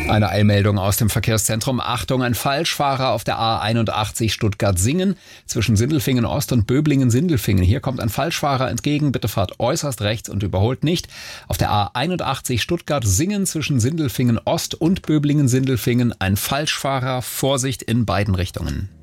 Eine Eilmeldung aus dem Verkehrszentrum. Achtung, ein Falschfahrer auf der A81 Stuttgart-Singen zwischen Sindelfingen Ost und Böblingen-Sindelfingen. Hier kommt ein Falschfahrer entgegen. Bitte fahrt äußerst rechts und überholt nicht. Auf der A81 Stuttgart-Singen zwischen Sindelfingen Ost und Böblingen-Sindelfingen ein Falschfahrer. Vorsicht in beiden Richtungen.